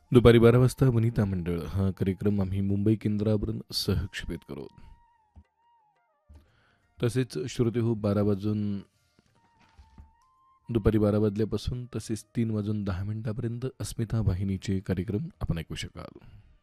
दुपारी 12 वाजता वनिता मंडळ हा कार्यक्रम आम्ही मुंबई केंद्रावरून सहक्षेपित करू. तसेच श्रोते हो, दुपारी 12 वाजल्यापासून तसेच 3 वाजून 10 मिनिटापर्यंत अस्मिता वाहिनीचे कार्यक्रम आपण ऐकू शकाल.